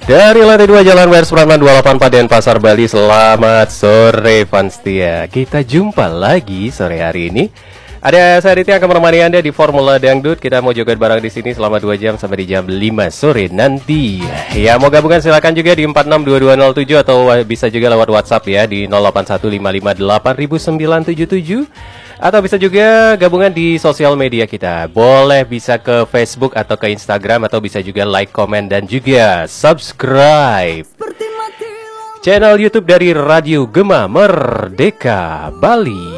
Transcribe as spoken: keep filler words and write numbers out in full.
Dari lantai dua Jalan W R Supratman dua delapan empat Denpasar, Bali. Selamat sore Fanstia. Kita jumpa lagi sore hari ini. Ada saya Aditya akan menemani Anda di Formula Dangdut. Kita mau joget bareng di sini selama dua jam sampai di jam lima sore nanti. Ya, mau gabungan silakan juga di empat enam dua dua nol tujuh atau bisa juga lewat WhatsApp ya di nol delapan satu lima lima delapan sembilan tujuh tujuh. Atau bisa juga gabungan di sosial media kita. Boleh bisa ke Facebook atau ke Instagram, atau bisa juga like, komen, dan juga subscribe channel YouTube dari Radio Gema Merdeka Bali.